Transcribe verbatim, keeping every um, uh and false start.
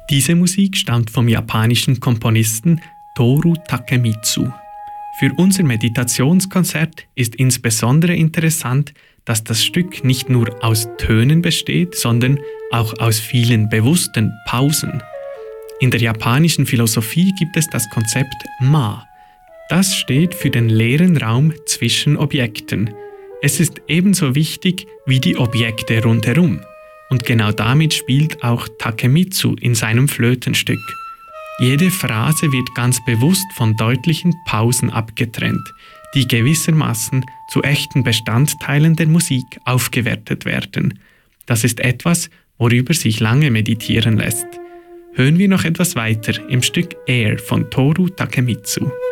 Diese Musik stammt vom japanischen Komponisten Toru Takemitsu. Für unser Meditationskonzert ist insbesondere interessant, dass das Stück nicht nur aus Tönen besteht, sondern auch aus vielen bewussten Pausen. In der japanischen Philosophie gibt es das Konzept Ma. Das steht für den leeren Raum zwischen Objekten. Es ist ebenso wichtig wie die Objekte rundherum. Und genau damit spielt auch Takemitsu in seinem Flötenstück. Jede Phrase wird ganz bewusst von deutlichen Pausen abgetrennt, die gewissermaßen zu echten Bestandteilen der Musik aufgewertet werden. Das ist etwas, worüber sich lange meditieren lässt. Hören wir noch etwas weiter im Stück Air von Toru Takemitsu.